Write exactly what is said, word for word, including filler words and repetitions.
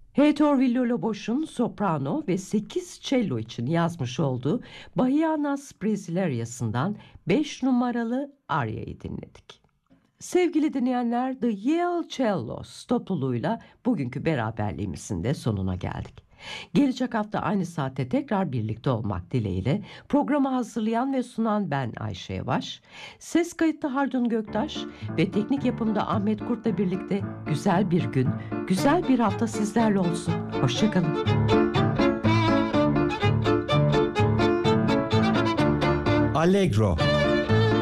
Heitor Villa-Lobos'un soprano ve sekiz cello için yazmış olduğu Bahianas Brasileria'sından beş numaralı Arya'yı dinledik. Sevgili dinleyenler, The Yale Cellos topluluğuyla bugünkü beraberliğimizin de sonuna geldik. Gelecek hafta aynı saatte tekrar birlikte olmak dileğiyle programı hazırlayan ve sunan ben Ayşe Yavaş, ses kayıtta Hardun Göktaş ve teknik yapımda Ahmet Kurt'la birlikte güzel bir gün, güzel bir hafta sizlerle olsun. Hoşçakalın. Allegro.